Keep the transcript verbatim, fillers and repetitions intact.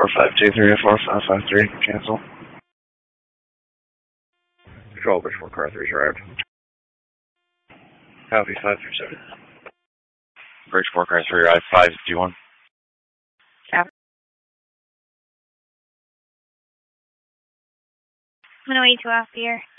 four five two three or four five five three. Cancel. Control, Bridge four, car three is arrived. Copy, five three seven. Bridge four, car three, arrived, five two one. Copy. one oh eight to off the air.